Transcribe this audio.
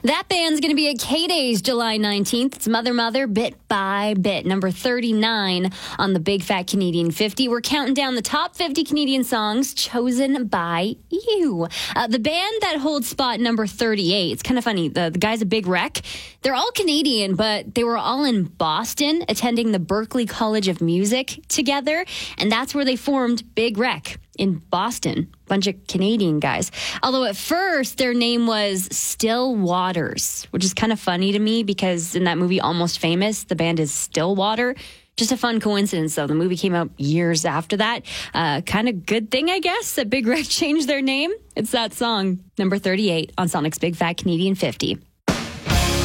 That band's going to be at K-Days July 19th. It's Mother Mother, Bit by Bit, number 39 on the Big Fat Canadian 50. We're counting down the top 50 Canadian songs chosen by you. The band that holds spot number 38, it's kind of funny. The guy's a Big Wreck. They're all Canadian, but they were all in Boston attending the Berklee College of Music together. And that's where they formed Big Wreck. In Boston, bunch of Canadian guys. Although at first their name was Still Waters, which is kind of funny to me because in that movie Almost Famous, the band is Stillwater. Just a fun coincidence, though. The movie came out years after that. Kind of good thing, I guess, that Big Wreck changed their name. It's that song, number 38 on Sonic's Big Fat Canadian 50.